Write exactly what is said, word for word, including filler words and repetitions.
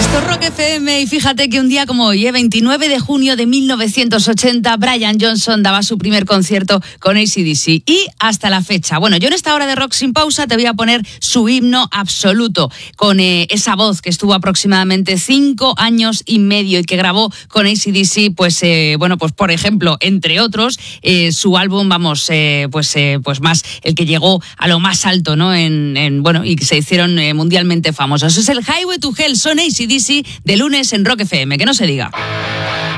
Esto es Rock F M y fíjate que un día como hoy, ¿eh? veintinueve de junio de mil novecientos ochenta, Brian Johnson daba su primer concierto con A C D C y hasta la fecha. Bueno, yo en esta hora de Rock Sin Pausa te voy a poner su himno absoluto con eh, esa voz que estuvo aproximadamente cinco años y medio y que grabó con A C D C, pues eh, bueno, pues por ejemplo, entre otros, eh, su álbum, vamos, eh, pues eh, pues más el que llegó a lo más alto, ¿no? En, en bueno, y que se hicieron eh, mundialmente famosos. Es el Highway to Hell, son A C D C de lunes en Rock F M, que no se diga.